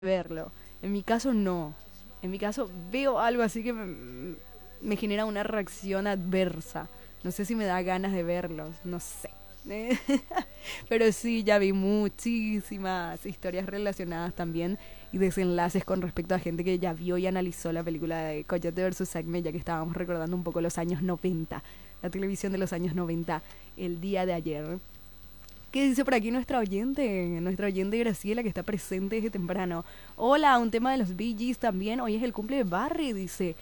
verlo. En mi caso no. En mi caso veo algo así que me genera una reacción adversa. No sé si me da ganas de verlos, no sé. Pero sí, ya vi muchísimas historias relacionadas también y desenlaces con respecto a gente que ya vio y analizó la película de Coyote versus Acme, ya que estábamos recordando un poco los años 90, la televisión de los años 90, el día de ayer. ¿Qué dice por aquí nuestra oyente Graciela, que está presente desde temprano? Hola, un tema de los Bee Gees también. Hoy es el cumple de Barry, dice.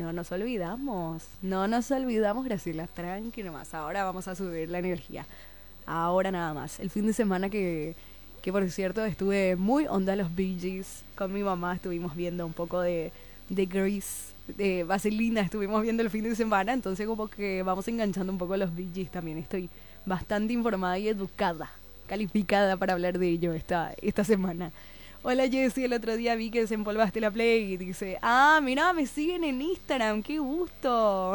No nos olvidamos, Graciela. Tranqui nomás. Ahora vamos a subir la energía. Ahora nada más. El fin de semana que por cierto estuve muy onda los Bee Gees. Con mi mamá estuvimos viendo un poco de Grease, de Vaselina, estuvimos viendo el fin de semana. Entonces como que vamos enganchando un poco a los Bee Gees también. Estoy bastante informada y educada, calificada para hablar de ello esta semana. Hola Jessy, el otro día vi que desempolvaste la Play y dice, ah, mira, me siguen en Instagram, qué gusto.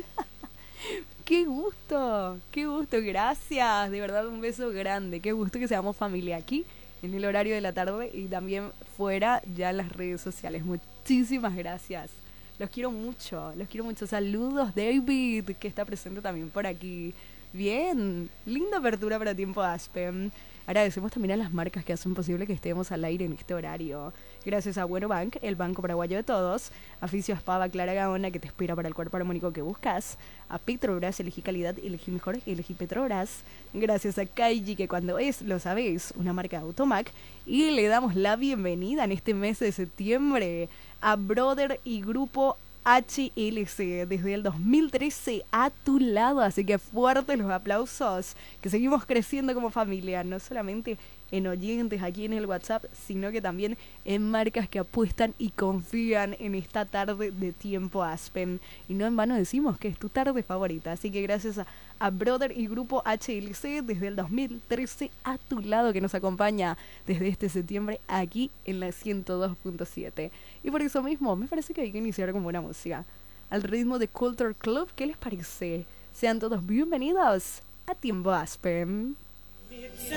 Qué gusto, gracias. De verdad, un beso grande. Qué gusto que seamos familia aquí en el horario de la tarde y también fuera ya en las redes sociales. Muchísimas gracias. Los quiero mucho, los quiero mucho. Saludos, David, que está presente también por aquí. Bien, linda apertura para Tiempo Aspen. Agradecemos también a las marcas que hacen posible que estemos al aire en este horario. Gracias a Bueno Bank, el banco paraguayo de todos. Aficio Espada Clara Gaona, que te espera para el cuerpo armónico que buscas. A Petrobras, elegí calidad, elegí mejor, elegí Petrobras. Gracias a Kaiji, que cuando es, lo sabéis, una marca de Automac. Y le damos la bienvenida en este mes de septiembre a Brother y Grupo HLC desde el 2013 a tu lado, así que fuertes los aplausos, que seguimos creciendo como familia, no solamente en oyentes aquí en el WhatsApp, sino que también en marcas que apuestan y confían en esta tarde de Tiempo Aspen. Y no en vano decimos que es tu tarde favorita, así que gracias a Brother y Grupo HLC desde el 2013 a tu lado, que nos acompaña desde este septiembre aquí en la 102.7. Y por eso mismo, me parece que hay que iniciar con buena música. Al ritmo de Culture Club, ¿qué les parece? Sean todos bienvenidos a Tiempo Aspen.